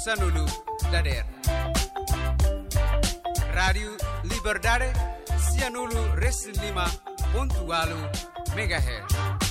Sanulu Dader. Radio Liberdade Sianulu Reslima Pontualu Megahertz.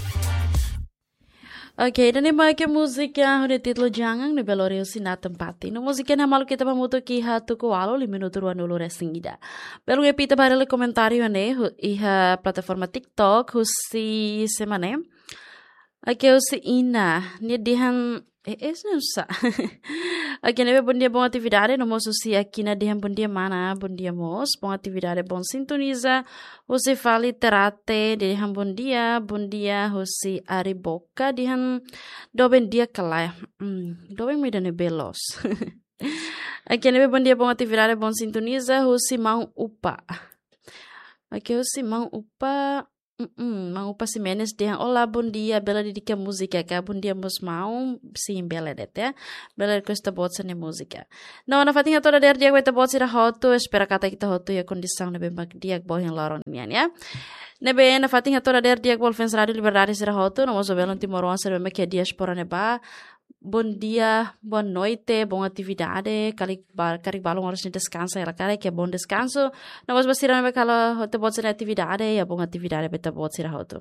Ok, dan ima ke música o título jangan no Belorio sina tempati. No música na malu kita pamuto ki hatu ko alo 5 minuto ruan ulo resingida. Belu repita para le comentario ne iha plataforma TikTok husi semane. Ok, husi ina ni dihan não sa. Aqui neve bom dia, boa atividade. No moço se aqui na dia bom dia mana, bom dia moço, boa atividade, bom sintoniza. Você fala terate, dia bom dia, você ariboca, dia do bom dia calai. Do bem me dane belos. Aqui neve bom dia, boa atividade, bom sintoniza. Você mau upa. Aqui você mau upa. Mau pas Simenes dia olá bom dia bela dedica música ka bom dia mos mau sim bela det ya bela questa bozza ne música não na fatinha toda der dia questa bozza da hoto espera kata kita hoto ya condição ne bembak dia boh yang loron nian ya nebe na fatinha toda der dia qual fens radio liberdade sera hoto no moso belo timoron ser bembak dia diaspora ne ba bom dia, boa noite, boa atividade. Cari balong harus descansa ela cara que é bom descanso. Não vamos basir na cala te pode ser atividade e boa atividade beta pode ser auto.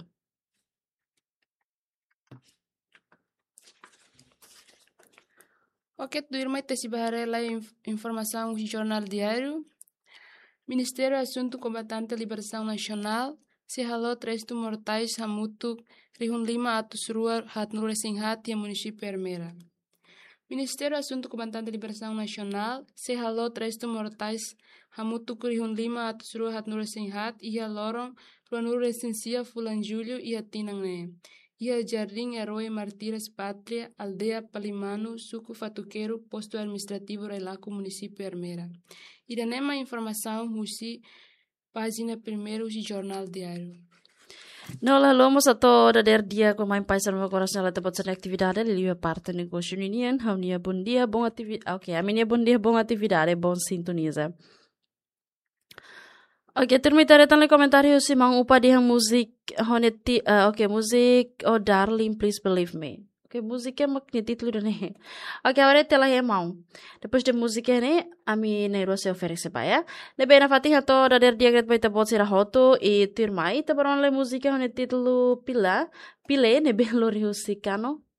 Ok, tu irmã te se barre lá informação do jornal diário. Ministério Assunto Combatente Liberação Nacional se halou 3 mortais hamutu rihun 5 atos rua hatnur singhat e município Ermera. Ministério Assunto Combatente Liberação Nacional se halou 3 mortais hamutu rihun 5 atos rua hatnur singhat e haloron ruanur recensia Fulan Júlio e atinangne. E a Jardim Herói Martires Pátria, Aldeia Palimano, Suco Fatuqueiro, Posto Administrativo Relaco, Município Ermera. E da nema informação, Russi, página 1 de Jornal Diário. No la lomos a toda der dia com mais paisano meu coração ela dapat ser atividade ele é parte do negócio union hamnia bom dia bom atividade ok a minha bom dia bom atividade bom sintoniza ok terminar então le comentário se mang upa dia musik honeti ok musik oh darling please believe me ok música makni título dane ok agora tela é mão depois de música né a mim neiro se oferece baia ne bem na fatiha toda der dia gret baita bot sira hoto e tirmai te baron le música honeti título pile ne bem lori husikano